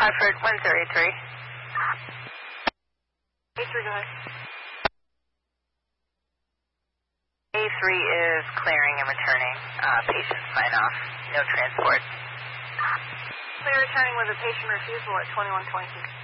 Hartford, 1083. A3, go ahead. A3 is clearing and returning. Patient sign off. No transport. Clear returning with a patient refusal at 2122.